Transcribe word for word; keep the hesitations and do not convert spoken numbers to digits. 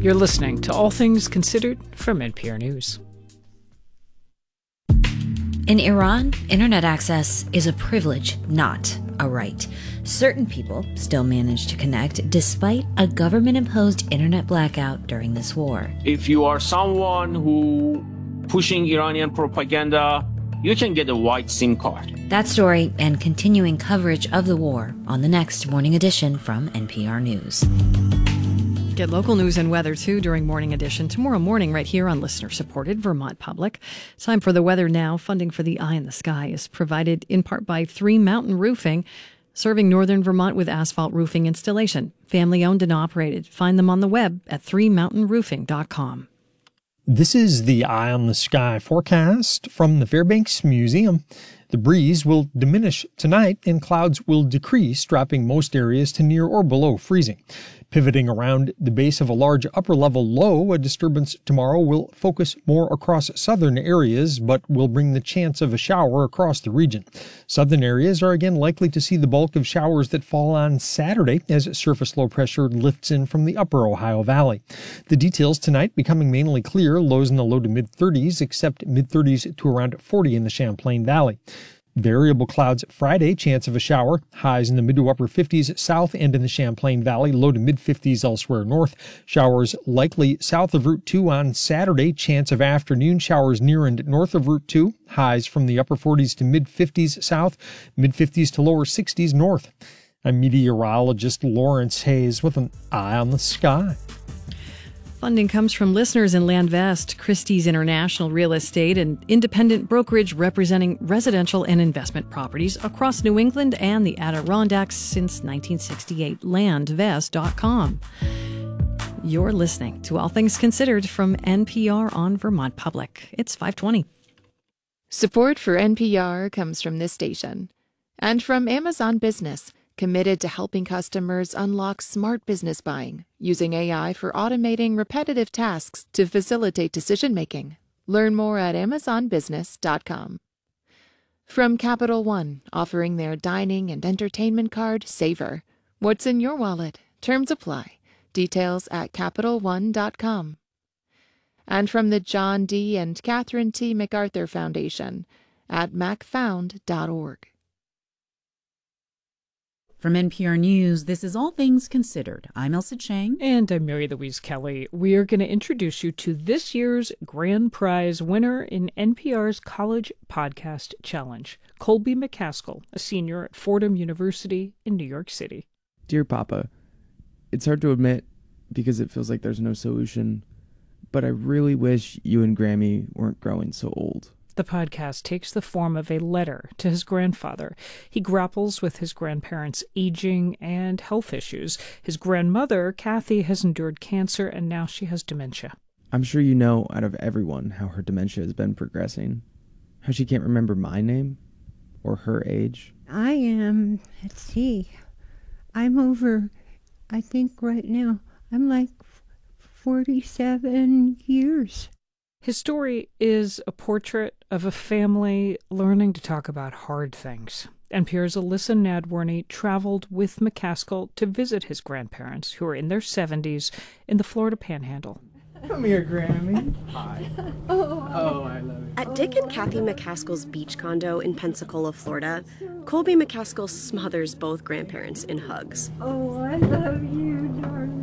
You're listening to All Things Considered from N P R News. In Iran, internet access is a privilege, not a right. Certain people still manage to connect despite a government-imposed internet blackout during this war. If you are someone who pushing Iranian propaganda, you can get a white SIM card. That story and continuing coverage of the war on the next Morning Edition from N P R News. Get local news and weather, too, during Morning Edition tomorrow morning right here on listener-supported Vermont Public. Time for the weather now. Funding for the Eye in the Sky is provided in part by Three Mountain Roofing, serving northern Vermont with asphalt roofing installation. Family-owned and operated. Find them on the web at three mountain roofing dot com. This is the Eye on the Sky forecast from the Fairbanks Museum. The breeze will diminish tonight and clouds will decrease, dropping most areas to near or below freezing. Pivoting around the base of a large upper-level low, a disturbance tomorrow will focus more across southern areas, but will bring the chance of a shower across the region. Southern areas are again likely to see the bulk of showers that fall on Saturday as surface low pressure lifts in from the upper Ohio Valley. The details tonight becoming mainly clear, lows in the low to mid-thirties, except mid-thirties to around forty in the Champlain Valley. Variable clouds Friday, chance of a shower, highs in the mid to upper fifties south and in the Champlain Valley, low to mid fifties elsewhere north. Showers likely south of Route two on Saturday, chance of afternoon showers near and north of Route two, highs from the upper forties to mid fifties south, mid fifties to lower sixties north. I'm meteorologist Lawrence Hayes with an Eye on the Sky. Funding comes from listeners in Landvest, Christie's International Real Estate, an independent brokerage representing residential and investment properties across New England and the Adirondacks since nineteen sixty-eight. landvest dot com. You're listening to All Things Considered from N P R on Vermont Public. It's five twenty. Support for N P R comes from this station and from Amazon Business, committed to helping customers unlock smart business buying using A I for automating repetitive tasks to facilitate decision-making. Learn more at amazon business dot com. From Capital One, offering their dining and entertainment card, Savor. What's in your wallet? Terms apply. Details at capital one dot com. And from the John D. and Catherine T. MacArthur Foundation at mac found dot org. From N P R News, this is All Things Considered. I'm Elsa Chang. And I'm Mary Louise Kelly. We are going to introduce you to this year's grand prize winner in N P R's College Podcast Challenge, Colby McCaskill, a senior at Fordham University in New York City. Dear Papa, it's hard to admit because it feels like there's no solution, but I really wish you and Grammy weren't growing so old. The podcast takes the form of a letter to his grandfather. He grapples with his grandparents' aging and health issues. His grandmother, Kathy, has endured cancer, and now she has dementia. I'm sure you know out of everyone how her dementia has been progressing. How she can't remember my name or her age. I am, let's see, I'm over, I think right now, I'm like forty-seven years. His story is a portrait of a family learning to talk about hard things. N P R's Alyssa Nadworny traveled with McCaskill to visit his grandparents, who are in their seventies, in the Florida Panhandle. Come here, Grammy. Hi. Oh, oh, I love it. At Dick and Kathy McCaskill's beach condo in Pensacola, Florida, Colby McCaskill smothers both grandparents in hugs. Oh, I love you, darling.